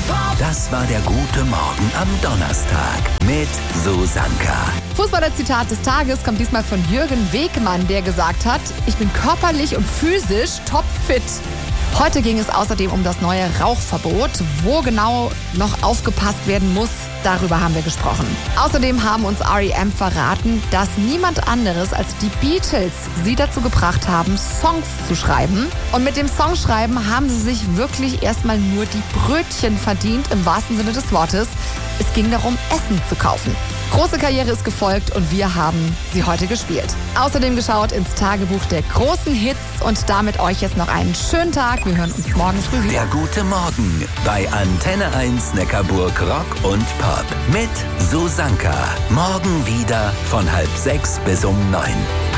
Das war der gute Morgen am Donnerstag mit Susanka. Fußballer-Zitat des Tages kommt diesmal von Jürgen Wegmann, der gesagt hat: Ich bin körperlich und physisch topfit. Heute ging es außerdem um das neue Rauchverbot. Wo genau noch aufgepasst werden muss, darüber haben wir gesprochen. Außerdem haben uns R.E.M. verraten, dass niemand anderes als die Beatles sie dazu gebracht haben, Songs zu schreiben. Und mit dem Songschreiben haben sie sich wirklich erstmal nur die Brötchen verdient, im wahrsten Sinne des Wortes. Es ging darum, Essen zu kaufen. Große Karriere ist gefolgt und wir haben sie heute gespielt. Außerdem geschaut ins Tagebuch der großen Hits und damit euch jetzt noch einen schönen Tag. Wir hören uns morgen früh wieder. Der gute Morgen bei Antenne 1 Neckarburg Rock und Pop mit Susanka. Morgen wieder von 5:30 bis um 9.